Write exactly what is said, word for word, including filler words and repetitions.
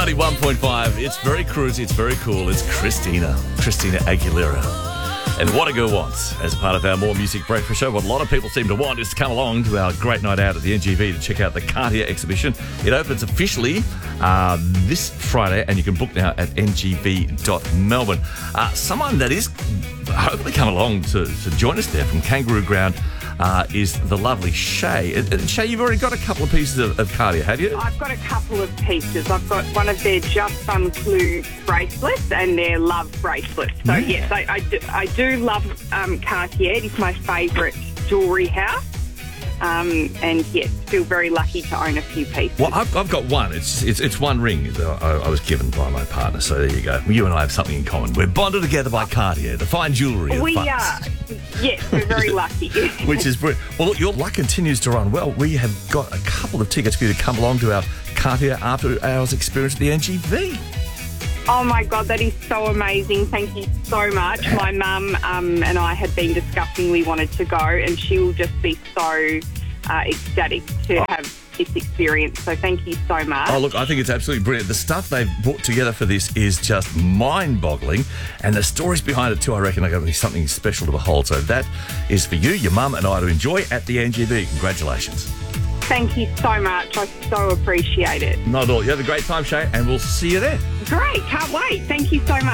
ninety-one point five. It's very cruisy. It's very cool. It's Christina. Christina Aguilera. And What a Girl Wants, as part of our More Music Breakfast show, what a lot of people seem to want is to come along to our great night out at the N G V to check out the Cartier exhibition. It opens officially uh, this Friday, and you can book now at n g v dot melbourne. Uh, someone that is hopefully come along to, to join us there from Kangaroo Ground uh, is the lovely Shay. And, and Shay, you've already got a couple of pieces of, of Cartier, have you? I've got a couple of pieces. I've got one of their Just Some Clue bracelets and their Love bracelets. So, Yeah. yes, I, I, do, I do love um, Cartier. It's my favourite jewellery house. Um, and, yes, feel very lucky to own a few pieces. Well, I've, I've got one. It's it's it's one ring that I, I was given by my partner. So there you go. You and I have something in common. We're bonded together by Cartier, the fine jewellery of We funds. are. Yes, we're very lucky. Which is brilliant. Well, look, your luck continues to run well. We have got a couple of tickets for you to come along to our Cartier After Hours experience at the N G V. Oh, my God, that is so amazing. Thank you so much. My mum um, and I had been discussing we wanted to go, and she will just be so uh, ecstatic to have this experience. So thank you so much. Oh, look, I think it's absolutely brilliant. The stuff they've brought together for this is just mind-boggling, and the stories behind it too, I reckon, are going to be something special to behold. So that is for you, your mum and I to enjoy at the N G V. Congratulations. Thank you so much. I so appreciate it. Not at all. You have a great time, Shay, and we'll see you there. Great. Can't wait. Thank you so much.